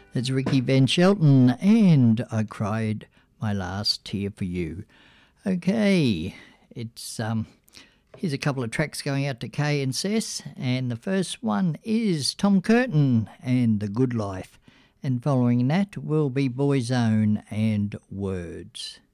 It's Ricky Van Shelton, and I cried my last tear for you. Okay, it's here's a couple of tracks going out to Kay and Cess, and the first one is Tom Curtin and The Good Life, and following that will be Boyzone and Words.